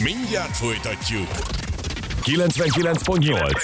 Mindjárt folytatjuk. 99.8.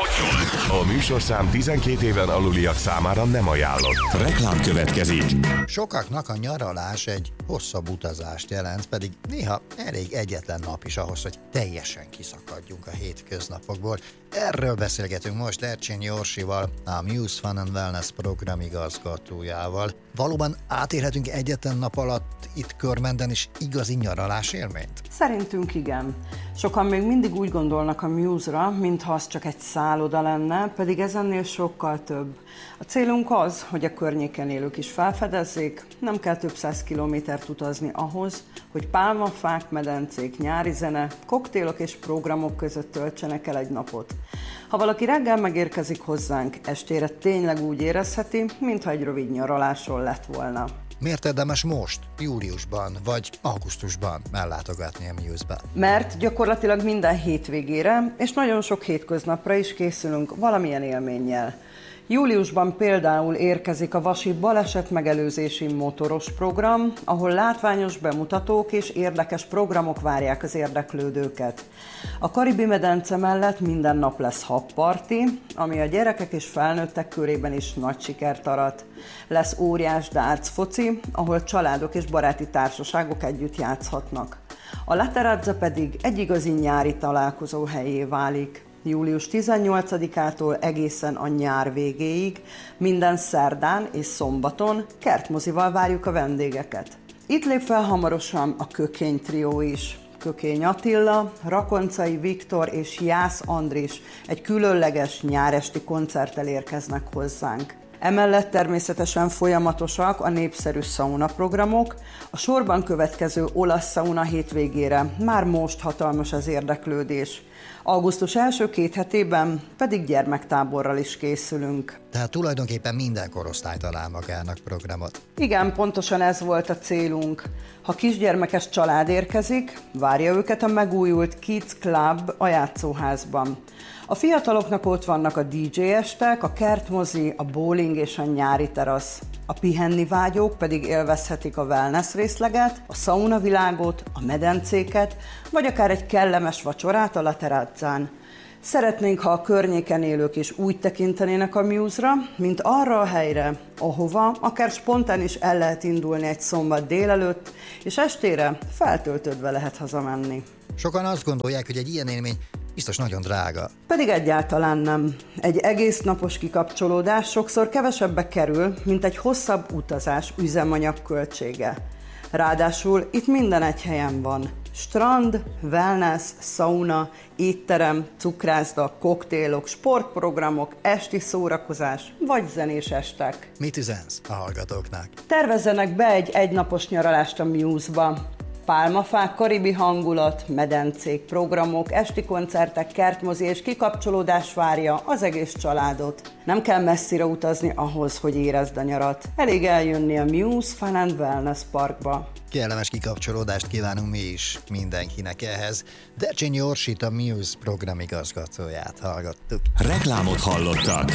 A műsorszám 12 éven aluliak számára nem ajánlott. Reklám következik. Sokaknak a nyaralás egy hosszabb utazást jelent, pedig néha elég egyetlen nap is ahhoz, hogy teljesen kiszakadjunk a hétköznapokból. Erről beszélgetünk most Dercsényi Orsival, a Muse Fun and Wellness program igazgatójával. Valóban átélhetünk egyetlen nap alatt itt Körmenden is igazi nyaralás élményt? Szerintünk igen. Sokan még mindig úgy gondolnak a Muse-ra, mintha az csak egy szálloda lenne, pedig ez ennél sokkal több. A célunk az, hogy a környéken élők is felfedezzék, nem kell több 100 kilométert utazni ahhoz, hogy pálmafák, medencék, nyári zene, koktélok és programok között töltsenek el egy napot. Ha valaki reggel megérkezik hozzánk, estére tényleg úgy érezheti, mintha egy rövid nyaraláson lett volna. Miért érdemes most, júliusban vagy augusztusban ellátogatni a Muse-be? Mert gyakorlatilag minden hétvégére és nagyon sok hétköznapra is készülünk valamilyen élménnyel. Júliusban például érkezik a Vasi balesetmegelőzési motoros program, ahol látványos bemutatók és érdekes programok várják az érdeklődőket. A Karibi-medence mellett minden nap lesz habparti, ami a gyerekek és felnőttek körében is nagy sikert arat. Lesz óriás darts foci, ahol családok és baráti társaságok együtt játszhatnak. A La Terrazza pedig egy igazi nyári találkozó helyé válik. Július 18-ától egészen a nyár végéig, minden szerdán és szombaton kertmozival várjuk a vendégeket. Itt lép fel hamarosan a Kökény trió is. Kökény Attila, Rakoncai Viktor és Jász Andris egy különleges nyáresti koncerttel érkeznek hozzánk. Emellett természetesen folyamatosak a népszerű szaunaprogramok, a sorban következő olasz szauna hétvégére már most hatalmas az érdeklődés. Augusztus első 2 hetében pedig gyermektáborral is készülünk. Tehát tulajdonképpen minden korosztály talál magának programot. Igen, pontosan ez volt a célunk. Ha kisgyermekes család érkezik, várja őket a megújult Kids Club a játszóházban. A fiataloknak ott vannak a DJ estek, a kertmozi, a bowling és a nyári terasz. A pihenni vágyók pedig élvezhetik a wellness részleget, a szaunavilágot, a medencéket, vagy akár egy kellemes vacsorát a La Terrazzán. Szeretnénk, ha a környéken élők is úgy tekintenének a Muse-ra, mint arra a helyre, ahova akár spontán is el lehet indulni egy szombat délelőtt, és estére feltöltődve lehet hazamenni. Sokan azt gondolják, hogy egy ilyen élmény biztos nagyon drága. Pedig egyáltalán nem. Egy egész napos kikapcsolódás sokszor kevesebbe kerül, mint egy hosszabb utazás üzemanyag költsége. Ráadásul itt minden egy helyen van. Strand, wellness, sauna, étterem, cukrászda, koktélok, sportprogramok, esti szórakozás vagy zenés estek. Mit üzensz a hallgatóknak? Tervezzenek be egy egynapos nyaralást a Muse-ba. Pálmafák, karibi hangulat, medencék, programok, esti koncertek, kertmozi és kikapcsolódás várja az egész családot. Nem kell messzire utazni ahhoz, hogy érezd a nyarat. Elég eljönni a Muse Fun and Wellness Parkba. Kellemes kikapcsolódást kívánunk mi is mindenkinek ehhez. Dercsényi Orsit, a Muse program igazgatóját hallgattuk. Reklámot hallottak.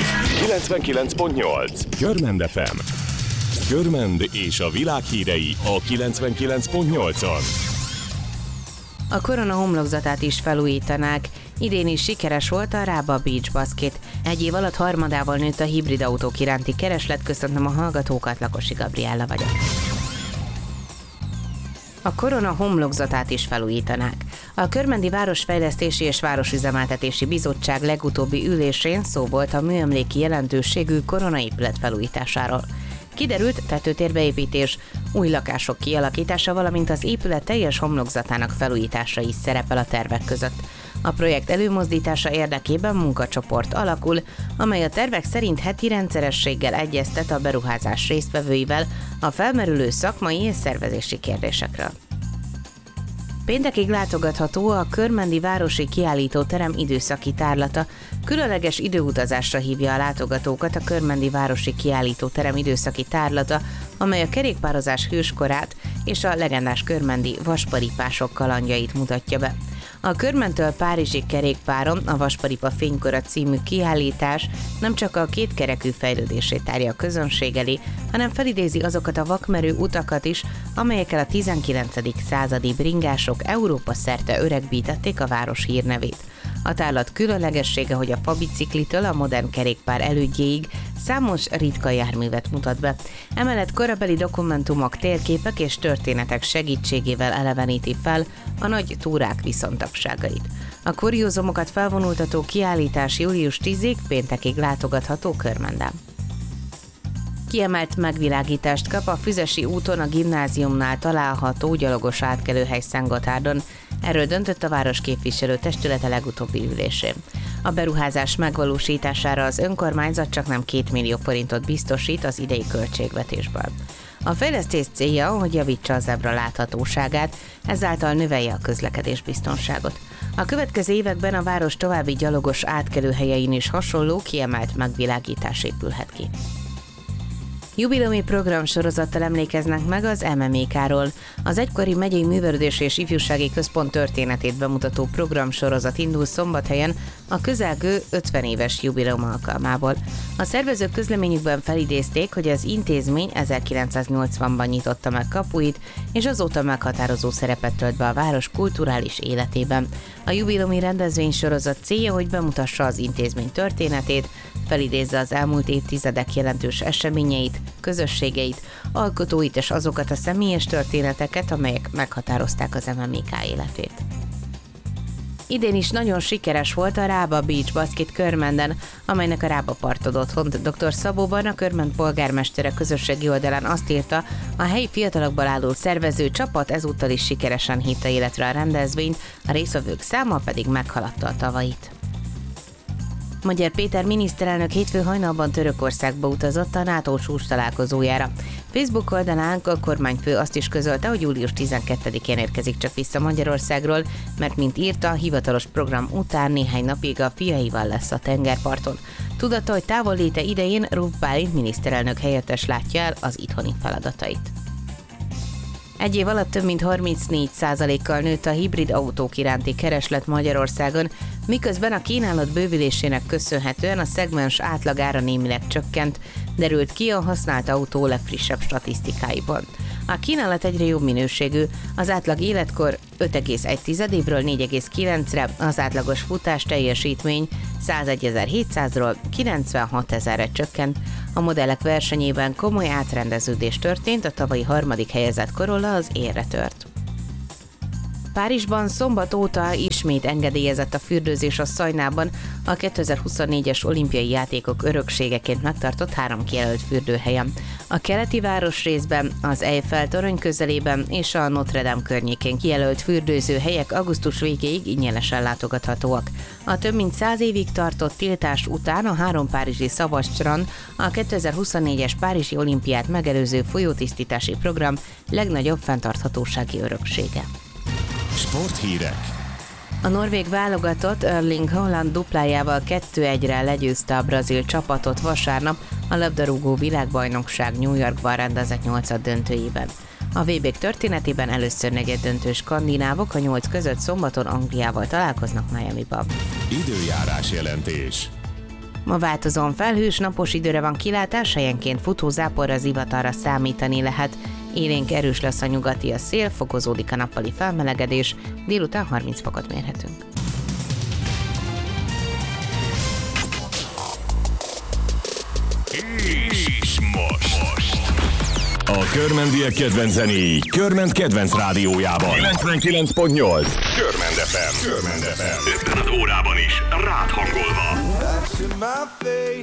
99.8. Körmend FM. Körmend és a világ hírei a 99.8-on. A Korona homlokzatát is felújítanák. Idén is sikeres volt a Rába Beach Basket. Egy év alatt harmadával nőtt a hibrid autók iránti kereslet. Köszöntöm a hallgatókat, Lakosi Gabriella vagyok. A Korona homlokzatát is felújítanák. A Körmendi Városfejlesztési és Városüzemeltetési Bizottság legutóbbi ülésén szó volt a műemléki jelentőségű koronaépület felújításáról. Kiderült, tetőtérbeépítés, új lakások kialakítása, valamint az épület teljes homlokzatának felújítása is szerepel a tervek között. A projekt előmozdítása érdekében munkacsoport alakul, amely a tervek szerint heti rendszerességgel egyeztet a beruházás résztvevőivel a felmerülő szakmai és szervezési kérdésekről. Péntekig látogatható a Körmendi Városi Kiállítóterem időszaki tárlata. Különleges időutazásra hívja a látogatókat a Körmendi Városi Kiállítóterem időszaki tárlata, amely a kerékpározás hőskorát és a legendás körmendi vasparipások kalandjait mutatja be. A Körmentől Párizsig kerékpáron a Vasparipa fénykora című kiállítás nem csak a kétkerekű fejlődését tárja a közönség elé, hanem felidézi azokat a vakmerő utakat is, amelyekkel a 19. századi bringások Európa szerte öregbítették a város hírnevét. A tárlat különlegessége, hogy a fabiciklitől a modern kerékpár elődjéig számos ritka járművet mutat be. Emellett korabeli dokumentumok, térképek és történetek segítségével eleveníti fel a nagy túrák viszontagságait. A kuriózumokat felvonultató kiállítás július 10-ig péntekig látogatható Körmenden. Kiemelt megvilágítást kap a Füzesi úton a gimnáziumnál található gyalogos átkelőhely Szentgotárdon. Erről döntött a városképviselő testülete legutóbbi ülésén. A beruházás megvalósítására az önkormányzat csaknem 2 millió forintot biztosít az idei költségvetésből. A fejlesztés célja, hogy javítsa a zebra láthatóságát, ezáltal növelje a közlekedés biztonságot. A következő években a város további gyalogos átkelőhelyein is hasonló kiemelt megvilágítás épülhet ki. Jubileumi programsorozattal emlékeznek meg az MMK-ról. Az egykori megyei művelődés és ifjúsági központ történetét bemutató programsorozat indul Szombathelyen a közelgő 50 éves jubileum alkalmából. A szervezők közleményükben felidézték, hogy az intézmény 1980-ban nyitotta meg kapuit, és azóta meghatározó szerepet tölt be a város kulturális életében. A jubileumi rendezvénysorozat célja, hogy bemutassa az intézmény történetét, felidézze az elmúlt évtizedek jelentős eseményeit, közösségeit, alkotóit és azokat a személyes történeteket, amelyek meghatározták az MMK életét. Idén is nagyon sikeres volt a Rába Beach Basket Körmenden, amelynek a Rába part ad otthont. Dr. Szabó Barna Körmend polgármestere közösségi oldalán azt írta, a helyi fiatalokból álló szervező csapat ezúttal is sikeresen hívta életre a rendezvényt, a résztvevők száma pedig meghaladta a tavait. Magyar Péter miniszterelnök hétfő hajnalban Törökországba utazott a NATO csúcs találkozójára. Facebook oldalán a kormányfő azt is közölte, hogy július 12-én érkezik csak vissza Magyarországról, mert mint írta, hivatalos program után néhány napig a fiaival lesz a tengerparton. Tudatta, hogy távolléte idején Ruf Bálint miniszterelnök helyettes látja el az itthoni feladatait. Egy év alatt több mint 34%-kal nőtt a hibrid autók iránti kereslet Magyarországon, miközben a kínálat bővülésének köszönhetően a szegmens átlagára némileg csökkent, derült ki a használt autó legfrissebb statisztikáiból. A kínálat egyre jobb minőségű, az átlag életkor 5,1 évről 4,9-re, az átlagos futás teljesítmény 101.700-ról 96.000-re csökkent. A modellek versenyében komoly átrendeződés történt, a tavalyi 3. helyezett Corolla az élre tört. Párizsban szombat óta ismét engedélyezett a fürdőzés a Szajnában, a 2024-es olimpiai játékok örökségeként megtartott 3 kijelölt fürdőhelyen. A keleti városrészben, az Eiffel-torony közelében és a Notre Dame környékén kijelölt fürdőzőhelyek augusztus végéig ingyenesen látogathatóak. A több mint 100 évig tartott tiltás után a 3 párizsi szabadstrand a 2024-es párizsi olimpiát megelőző folyótisztítási program legnagyobb fenntarthatósági öröksége. Sporthírek. A norvég válogatott Erling Haaland duplájával 2-1-re legyőzte a brazil csapatot vasárnap a labdarúgó világbajnokság New Yorkban rendezett 8. döntőjében. A VB-k történetében először negyeddöntős skandinávok a 8 között szombaton Angliával találkoznak Miamiban. Időjárás jelentés. Ma változóan felhős, napos időre van kilátás, helyenként futózáporra, zivatarra számítani lehet. Élénk erős lesz a nyugati a szél, fokozódik a nappali felmelegedés, délután 30 fokot mérhetünk. És most. A körmendiek kedvenc zenéi Körment kedvenc rádiójában. 99.8. Körmend FM. Körmend FM. 5 órában is rád hangolva.